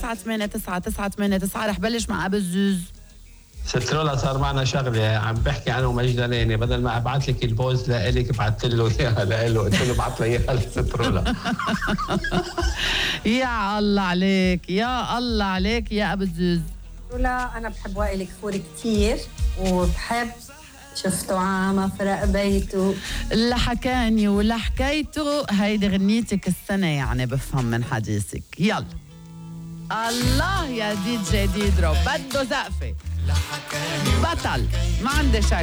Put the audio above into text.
989 رح بلش مع أبو الزوز. سترولا صار معنا شغله عم بحكي عنه مجدلاني، بدل ما ابعث لك البوز لإلك بعثت له اياها لإله، قلت له ابعث لي اياها لسترولا. يا الله عليك، يا الله عليك يا ابو الزوز. لا انا بحب وائل كفوري كثير، وبحب شفته عامة فرق بيته اللي حكاني ولا حكيته. هيدي غنيتك السنة يعني بفهم من حديثك. يلا الله يا دي جي ديدرو، بده زقفة بطل ما عندي شك.